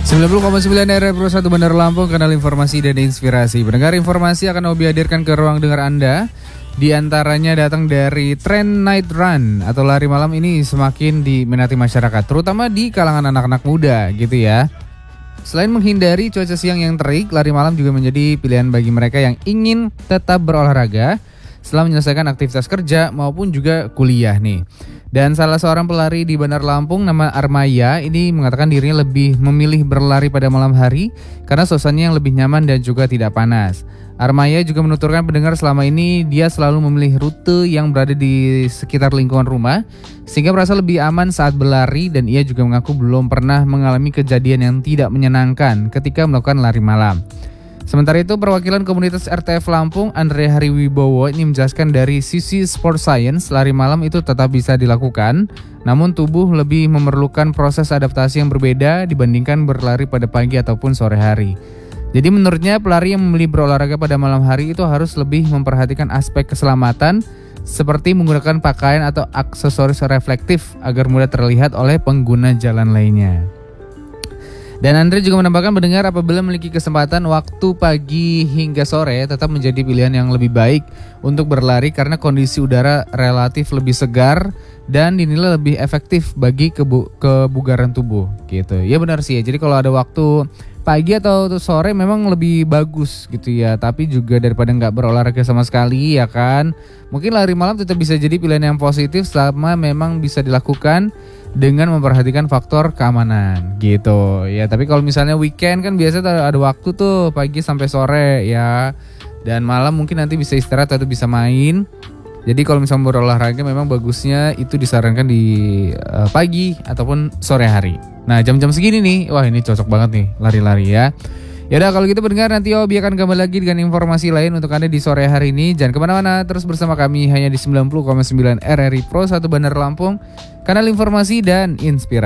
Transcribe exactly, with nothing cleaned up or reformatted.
sembilan puluh koma sembilan R R I Pro satu Bandar Lampung, kanal informasi dan inspirasi. Pendengar informasi akan Obi hadirkan ke ruang dengar Anda. Di antaranya datang dari tren night run atau lari malam ini semakin diminati masyarakat, terutama di kalangan anak-anak muda gitu ya. Selain menghindari cuaca siang yang terik, lari malam juga menjadi pilihan bagi mereka yang ingin tetap berolahraga setelah menyelesaikan aktivitas kerja maupun juga kuliah nih. Dan salah seorang pelari di Bandar Lampung nama Armaya ini mengatakan dirinya lebih memilih berlari pada malam hari karena suasananya yang lebih nyaman dan juga tidak panas. Armaya juga menuturkan pendengar selama ini dia selalu memilih rute yang berada di sekitar lingkungan rumah sehingga merasa lebih aman saat berlari, dan ia juga mengaku belum pernah mengalami kejadian yang tidak menyenangkan ketika melakukan lari malam. Sementara itu, perwakilan komunitas R T F Lampung, Andre Hariwibowo, ini menjelaskan dari sisi sport science, lari malam itu tetap bisa dilakukan, namun tubuh lebih memerlukan proses adaptasi yang berbeda dibandingkan berlari pada pagi ataupun sore hari. Jadi menurutnya, pelari yang memilih berolahraga pada malam hari itu harus lebih memperhatikan aspek keselamatan, seperti menggunakan pakaian atau aksesoris reflektif agar mudah terlihat oleh pengguna jalan lainnya. Dan Andre juga menambahkan pendengar apabila memiliki kesempatan waktu pagi hingga sore tetap menjadi pilihan yang lebih baik untuk berlari karena kondisi udara relatif lebih segar dan dinilai lebih efektif bagi kebu- kebugaran tubuh gitu. Ya benar sih ya. Jadi kalau ada waktu pagi atau sore memang lebih bagus gitu ya. Tapi juga daripada nggak berolahraga sama sekali ya kan. Mungkin lari malam tetap bisa jadi pilihan yang positif selama memang bisa dilakukan dengan memperhatikan faktor keamanan gitu ya. Tapi kalau misalnya weekend kan biasanya ada waktu tuh pagi sampai sore ya, dan malam mungkin nanti bisa istirahat atau bisa main. Jadi kalau misalnya berolahraga memang bagusnya itu disarankan di uh, pagi ataupun sore hari. Nah jam-jam segini nih, wah ini cocok banget nih lari-lari ya. Yaudah kalau gitu pendengar, nanti Obi akan kembali lagi dengan informasi lain untuk Anda di sore hari ini. Jangan kemana-mana, terus bersama kami hanya di sembilan puluh koma sembilan R R I Pro satu Bandar Lampung, kanal informasi dan inspirasi.